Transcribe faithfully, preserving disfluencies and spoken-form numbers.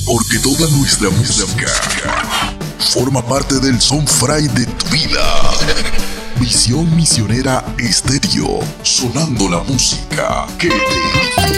Porque toda nuestra música forma parte del Sonfray de tu vida. Misión Misionera Estéreo, sonando la música que te